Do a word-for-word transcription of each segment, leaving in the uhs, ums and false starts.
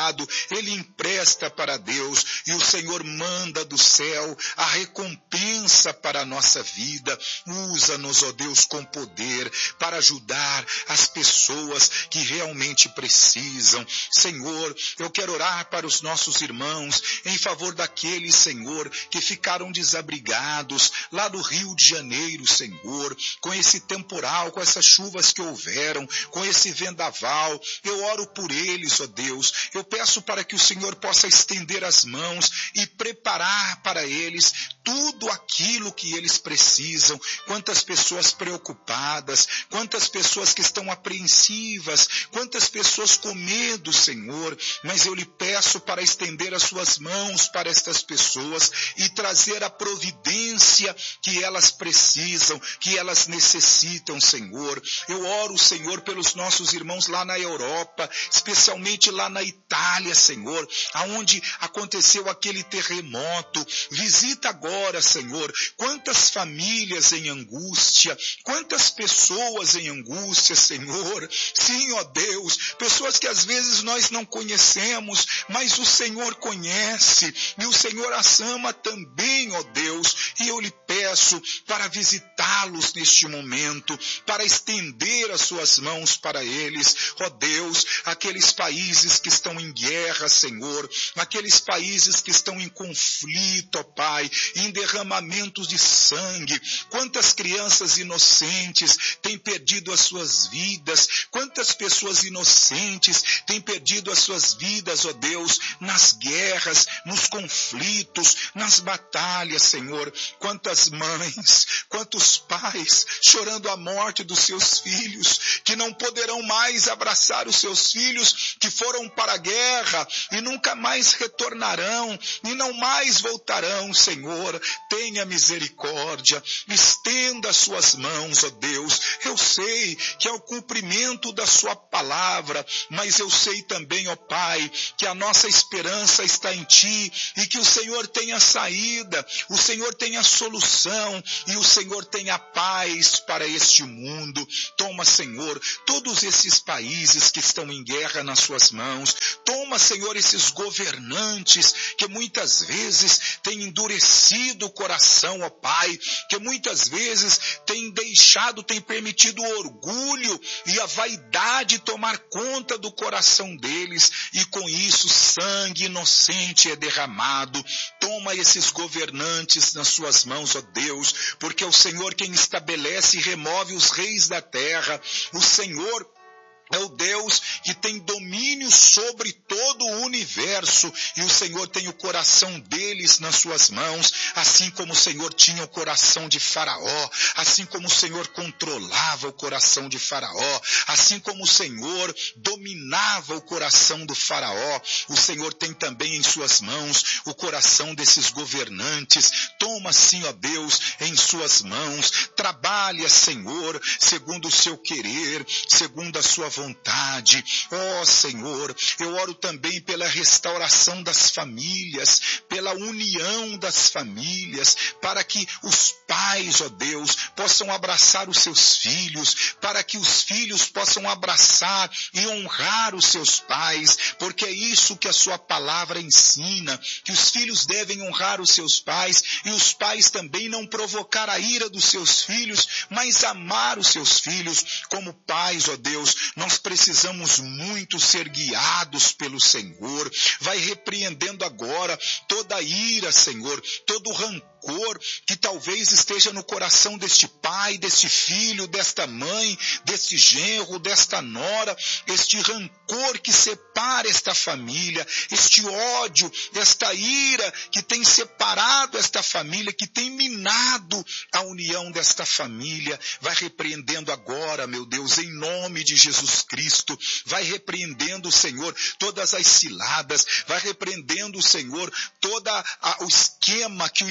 emprestado, ele empresta para Deus, e o Senhor manda do céu a recompensa para a nossa vida. Usa-nos, ó Deus, com poder para ajudar as pessoas que realmente precisam. Senhor, eu quero orar para os nossos irmãos em favor daqueles, Senhor, que ficaram desabrigados lá no Rio de Janeiro, Senhor, com esse temporal, com essas chuvas que houveram, com esse vendaval. Eu oro por eles, ó Deus. Eu peço para que o Senhor possa estender as mãos e preparar para eles tudo aquilo que eles precisam. Quantas pessoas preocupadas, quantas pessoas que estão apreensivas, quantas pessoas com medo, Senhor, mas eu lhe peço para estender as suas mãos para estas pessoas e trazer a providência que elas precisam, que elas necessitam, Senhor. Eu oro, Senhor, pelos nossos irmãos lá na Europa, especialmente lá na Itália, Senhor, aonde aconteceu aquele terremoto. Visita agora, Senhor, quantas famílias em angústia, quantas pessoas em angústia, Senhor. Sim, ó Deus, pessoas que às vezes nós não conhecemos, mas o Senhor conhece, e o Senhor as ama também, ó Deus, e eu lhe peço para visitá-los neste momento, para estender as suas mãos para eles, ó Deus, aqueles países que estão em guerra, Senhor, aqueles países que estão em conflito, ó Pai, em derramamentos de sangue. Quantas crianças inocentes têm perdido as suas vidas, quantas pessoas inocentes têm perdido as suas vidas, ó Deus, nas guerras, nos conflitos, nas batalhas, Senhor. Quantas mães, quantos pais chorando a morte dos seus filhos, que não poderão mais abraçar os seus filhos que foram para a guerra e nunca mais retornarão e não mais voltarão, Senhor. Tenha misericórdia, estenda as suas mãos, ó Deus. Eu sei que é o cumprimento da sua palavra, mas eu sei também, ó Pai, que a nossa esperança está em Ti e que o Senhor tem a saída, o Senhor tem a solução e o Senhor tem a paz para este mundo. Toma, Senhor, todos esses países que estão em guerra nas suas mãos. Toma, Senhor, esses governantes que muitas vezes têm endurecido o coração, ó Pai, que muitas vezes têm deixado, têm permitido o orgulho e a vaidade tomar conta do coração deles, e com isso sangue inocente é derramado. Toma esses governantes nas suas mãos, ó Deus, porque é o Senhor quem estabelece e remove os reis da terra. O Senhor é o Deus que tem domínio sobre todo o universo, e o Senhor tem o coração deles nas suas mãos, assim como o Senhor tinha o coração de Faraó, assim como o Senhor controlava o coração de Faraó, assim como o Senhor dominava o coração do Faraó, o Senhor tem também em suas mãos o coração desses governantes. Toma, sim, ó Deus, em suas mãos, trabalha, Senhor, segundo o seu querer, segundo a sua vontade. Ó Senhor, eu oro também pela restauração das famílias, pela união das famílias, para que os pais, ó Deus, possam abraçar os seus filhos, para que os filhos possam abraçar e honrar os seus pais, porque é isso que a sua palavra ensina, que os filhos devem honrar os seus pais, e os pais também não provocar a ira dos seus filhos, mas amar os seus filhos. Como pais, ó Deus, nós precisamos muito ser guiados pelo Senhor. Vai repreendendo agora toda a ira, Senhor, todo o rancor que talvez esteja no coração deste pai, deste filho, desta mãe, deste genro, desta nora, este rancor que separa esta família, este ódio, esta ira que tem separado esta família, que tem minado a união desta família. Vai repreendendo agora, meu Deus, em nome de Jesus Cristo. Vai repreendendo, Senhor, todas as ciladas, vai repreendendo, Senhor, todo o esquema que o inimigo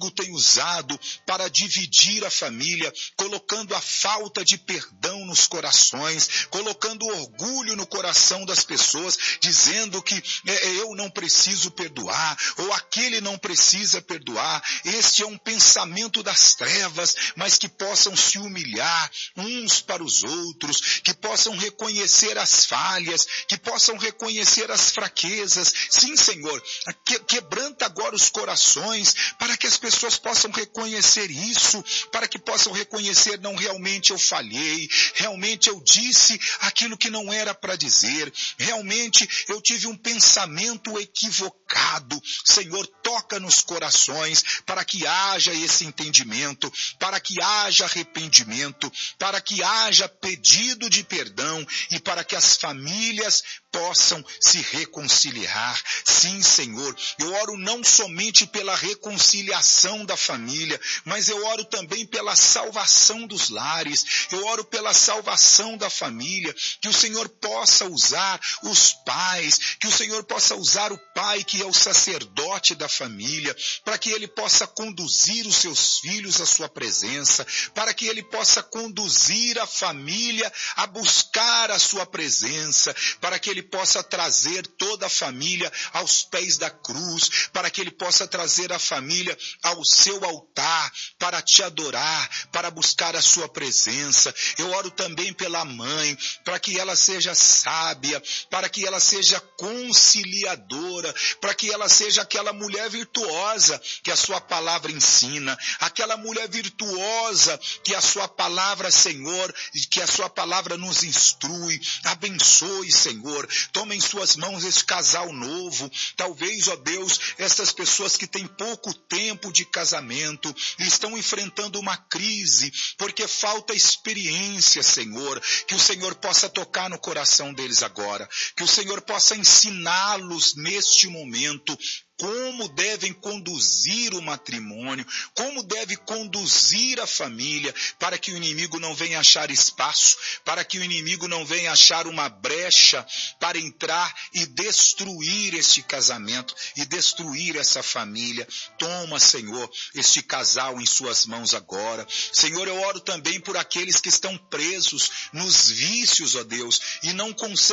inimigo tem usado para dividir a família, colocando a falta de perdão nos corações, colocando orgulho no coração das pessoas, dizendo que é, eu não preciso perdoar, ou aquele não precisa perdoar. Este é um pensamento das trevas, mas que possam se humilhar uns para os outros, que possam reconhecer as falhas, que possam reconhecer as fraquezas. Sim, Senhor, que, quebranta agora os corações, para que as pessoas possam reconhecer isso, para que possam reconhecer, não, realmente eu falhei, realmente eu disse aquilo que não era para dizer, realmente eu tive um pensamento equivocado. Senhor, toca nos corações, para que haja esse entendimento, para que haja arrependimento, para que haja pedido de perdão e para que as famílias possam se reconciliar. Sim, Senhor, eu oro não somente pela reconciliação da família, mas eu oro também pela salvação dos lares, eu oro pela salvação da família, que o Senhor possa usar os pais, que o Senhor possa usar o pai que é o sacerdote da família, para que ele possa conduzir os seus filhos à sua presença, para que ele possa conduzir a família a buscar a sua presença, para que ele possa trazer toda a família aos pés da cruz, para que ele possa trazer a família ao seu altar, para te adorar, para buscar a sua presença. Eu oro também pela mãe, para que ela seja sábia, para que ela seja conciliadora, para que ela seja aquela mulher virtuosa que a sua palavra ensina, aquela mulher virtuosa que a sua palavra, Senhor, que a sua palavra nos instrui. Abençoe, Senhor, toma em suas mãos esse casal novo, talvez, ó Deus, essas pessoas que têm pouco tempo de casamento e estão enfrentando uma crise, porque falta experiência, Senhor, que o Senhor possa tocar no coração deles agora, que o Senhor possa ensiná-los neste momento como devem conduzir o matrimônio, como deve conduzir a família, para que o inimigo não venha achar espaço, para que o inimigo não venha achar uma brecha para entrar e destruir este casamento e destruir essa família. Toma, Senhor, este casal em suas mãos agora. Senhor, eu oro também por aqueles que estão presos nos vícios, ó Deus, e não conseguem